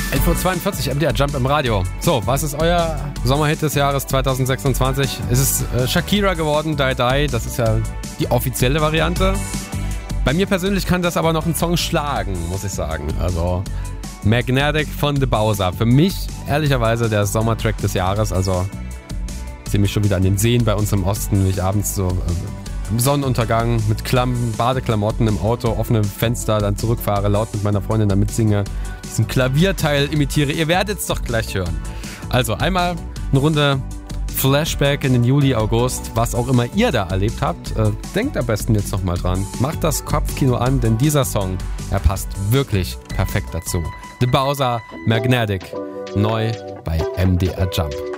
11:42 Uhr, MDR Jump im Radio. So, was ist euer Sommerhit des Jahres 2026? Es ist Shakira geworden, Die Die. Das ist ja die offizielle Variante. Bei mir persönlich kann das aber noch einen Song schlagen, muss ich sagen. Also Magnetic von The Bowser. Für mich, ehrlicherweise, der Sommertrack des Jahres. Also ich sehe mich schon wieder an den Seen bei uns im Osten, wenn ich abends so im Sonnenuntergang mit Badeklamotten im Auto, offene Fenster, dann zurückfahre, laut mit meiner Freundin damit singe, diesen Klavierteil imitiere. Ihr werdet es doch gleich hören. Also einmal eine Runde Flashback in den Juli, August, was auch immer ihr da erlebt habt. Denkt am besten jetzt nochmal dran. Macht das Kopfkino an, denn dieser Song, er passt wirklich perfekt dazu. The Bowser, Magnetic, neu bei MDR Jump.